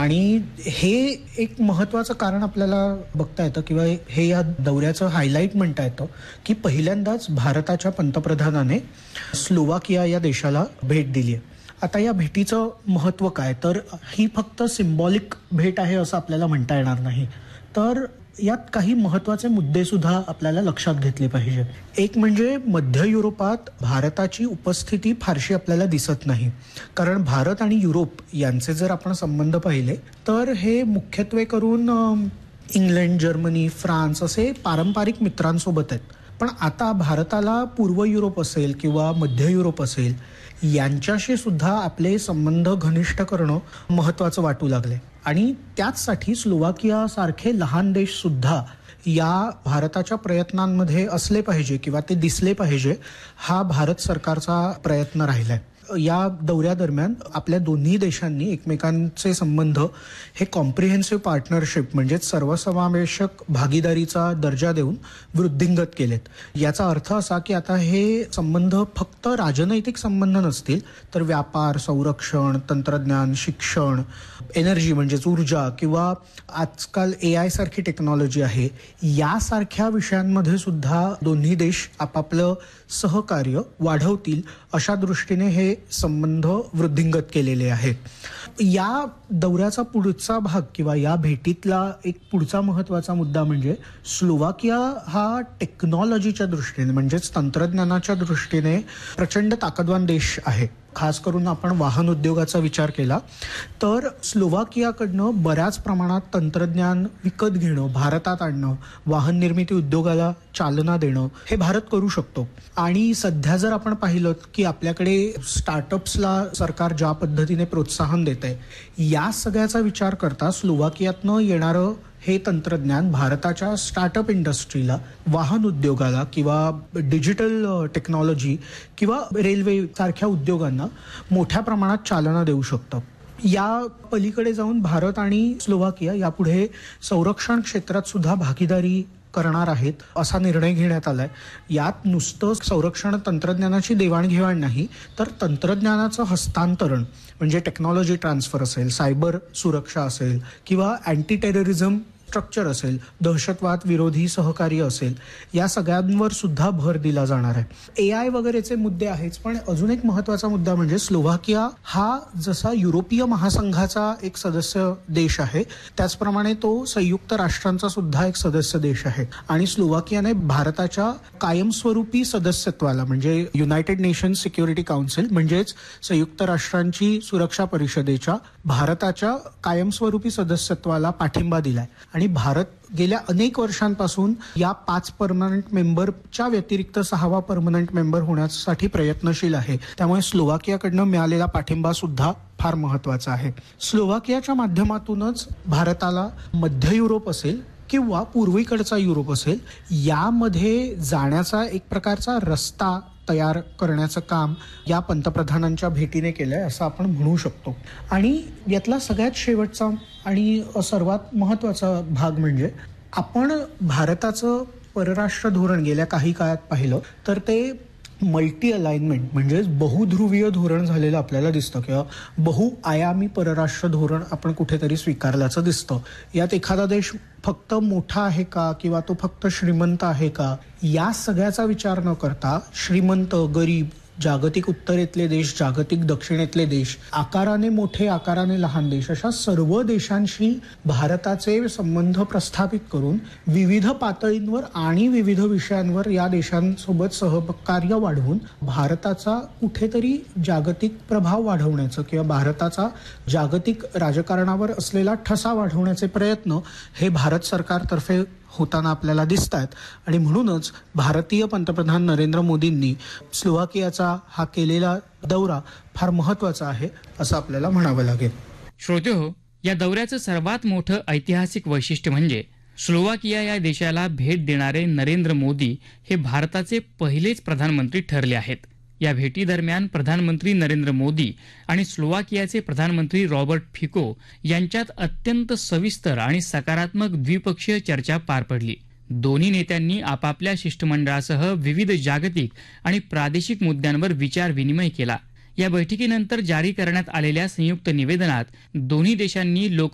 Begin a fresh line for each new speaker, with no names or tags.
आणि हे एक महत्त्वाचं कारण आपल्याला बघता येतं किंवा हे या दौऱ्याचं हायलाईट म्हणता येतं की पहिल्यांदाच भारताच्या पंतप्रधानाने स्लोवाकिया या देशाला भेट दिली आहे. आता या भेटीचं महत्त्व काय, तर ही फक्त सिम्बॉलिक भेट आहे असं आपल्याला म्हणता येणार नाही. तर यात काही महत्त्वाचे मुद्दे सुद्धा आपल्याला लक्षात घेतले पाहिजे. एक म्हणजे मध्य युरोपात भारताची उपस्थिती फारशी आपल्याला दिसत नाही. कारण भारत आणि युरोप यांचे जर आपण संबंध पाहिले तर हे मुख्यत्वे करून इंग्लंड, जर्मनी, फ्रान्स असे पारंपरिक मित्रांसोबत आहेत. पण आता भारताला पूर्व युरोप असेल किंवा मध्य युरोप असेल यांच्याशी सुद्धा आपले संबंध घनिष्ठ करणं महत्त्वाचं वाटू लागले. आणि त्याचसाठी स्लोवाकिया सारखे लहान देश सुद्धा या भारताच्या प्रयत्नांमध्ये असले पाहिजे किंवा ते दिसले पाहिजे, हा भारत सरकारचा प्रयत्न राहिलाय. या दौऱ्यादरम्यान आपल्या दोन्ही देशांनी एकमेकांचे संबंध हे कॉम्प्रिहेन्सिव्ह पार्टनरशिप म्हणजेच सर्वसमावेशक भागीदारीचा दर्जा देऊन वृद्धिंगत केलेत. याचा अर्थ असा की आता हे संबंध फक्त राजनैतिक संबंध नसतील तर व्यापार, संरक्षण, तंत्रज्ञान, शिक्षण, एनर्जी म्हणजेच ऊर्जा किंवा आजकाल AI सारखी टेक्नॉलॉजी आहे, यासारख्या विषयांमध्ये सुद्धा दोन्ही देश आपापलं सहकार्य वाढवतील अशा दृष्टीने हे संबंध वृद्धिंगत केलेले आहेत. या दौऱ्याचा पुढचा भाग किंवा या भेटीतला एक पुढचा महत्त्वाचा मुद्दा म्हणजे स्लोवाकिया हा टेक्नॉलॉजीच्या दृष्टीने म्हणजेच तंत्रज्ञानाच्या दृष्टीने प्रचंड ताकदवान देश आहे. खास करून आपण वाहन उद्योगाचा विचार केला तर स्लोवाकियाकडनं बऱ्याच प्रमाणात तंत्रज्ञान विकत घेणं, भारतात आणणं, वाहन निर्मिती उद्योगाला चालना देणं हे भारत करू शकतो. आणि सध्या जर आपण पाहिलं की आपल्याकडे स्टार्टअप्सला सरकार ज्या पद्धतीने प्रोत्साहन देत आहे, या सगळ्याचा विचार करता स्लोवाकियातनं येणारं हे तंत्रज्ञान भारताच्या स्टार्टअप इंडस्ट्रीला, वाहन उद्योगाला किंवा डिजिटल टेक्नॉलॉजी किंवा रेल्वे सारख्या उद्योगांना मोठ्या प्रमाणात चालना देऊ शकतं. या पलीकडे जाऊन भारत आणि स्लोवाकिया यापुढे संरक्षण क्षेत्रात सुद्धा भागीदारी करणार आहेत असा निर्णय घेण्यात आलाय. यात नुसतं संरक्षण तंत्रज्ञानाची देवाणघेवाण नाही तर तंत्रज्ञानाचं हस्तांतरण म्हणजे टेक्नॉलॉजी ट्रान्सफर असेल, सायबर सुरक्षा असेल किंवा अँटी टेररिझम स्ट्रक्चर असेल, दहशतवाद विरोधी सहकार्य असेल, या सगळ्यांवर सुद्धा भर दिला जाणार आहे. AI वगैरेचे मुद्दे आहेच, पण अजून एक महत्त्वाचा मुद्दा म्हणजे स्लोवाकिया हा जसा युरोपीय महासंघाचा एक सदस्य देश आहे त्याचप्रमाणे तो संयुक्त राष्ट्रांचा सुद्धा एक सदस्य देश आहे. आणि स्लोवाकियाने भारताच्या कायमस्वरूपी सदस्यत्वाला म्हणजे युनायटेड नेशन्स सिक्युरिटी काउन्सिल म्हणजेच संयुक्त राष्ट्रांची सुरक्षा परिषदेच्या भारताच्या कायमस्वरूपी सदस्यत्वाला पाठिंबा दिलाय. आणि भारत गेल्या अनेक वर्षांपासून या 5 परमनंट मेंबरच्या व्यतिरिक्त 6वा परमनंट मेंबर होण्यासाठी प्रयत्नशील आहे. त्यामुळे स्लोवाकियाकडनं मिळालेला पाठिंबा सुद्धा फार महत्वाचा आहे. स्लोवाकियाच्या माध्यमातूनच भारताला मध्य युरोप असेल किंवा पूर्वेकडचा युरोप असेल यामध्ये जाण्याचा एक प्रकारचा रस्ता तयार करण्याचं काम या पंतप्रधानांच्या भेटीने केलंय असं आपण म्हणू शकतो. आणि यातला सगळ्यात शेवटचा आणि सर्वात महत्त्वाचा भाग म्हणजे आपण भारताचं परराष्ट्र धोरण गेल्या काही काळात पाहिलं तर ते मल्टी अलाइनमेंट म्हणजेच बहुध्रुवीय धोरण झालेलं आपल्याला दिसतं किंवा बहुआयामी परराष्ट्र धोरण आपण कुठेतरी स्वीकारल्याचं दिसतं. यात एखादा देश फक्त मोठा आहे का किंवा तो फक्त श्रीमंत आहे का या सगळ्याचा विचार न करता श्रीमंत, गरीब, जागतिक उत्तरेतले देश, जागतिक दक्षिणेतले देश, आकाराने मोठे, आकाराने लहान देश अशा सर्व देशांशी भारताचे संबंध प्रस्थापित करून विविध पातळींवर आणि विविध विषयांवर या देशांसोबत सहकार्य वाढवून भारताचा कुठेतरी जागतिक प्रभाव वाढवण्याचं किंवा भारताचा जागतिक राजकारणावर असलेला ठसा वाढवण्याचे प्रयत्न हे भारत सरकारतर्फे होताना आपल्याला दिसत आहेत. आणि म्हणूनच भारतीय पंतप्रधान नरेंद्र मोदींनी स्लोवाकियाचा हा केलेला दौरा फार महत्त्वाचा आहे असं आपल्याला म्हणावं लागेल.
श्रोतेहो, या दौऱ्याचं सर्वात मोठं ऐतिहासिक वैशिष्ट्य म्हणजे स्लोवाकिया या देशाला भेट देणारे नरेंद्र मोदी हे भारताचे पहिलेच प्रधानमंत्री ठरले आहेत. या भेटीदरम्यान प्रधानमंत्री नरेंद्र मोदी आणि स्लोवाकियाचे प्रधानमंत्री रॉबर्ट फिको यांच्यात अत्यंत सविस्तर आणि सकारात्मक द्विपक्षीय चर्चा पार पडली. दोन्ही नेत्यांनी आपापल्या शिष्टमंडळासह विविध जागतिक आणि प्रादेशिक मुद्द्यांवर विचार विनिमय केला. या बैठकीनंतर जारी करण्यात आलेल्या संयुक्त निवेदनात दोन्ही देशांनी लोक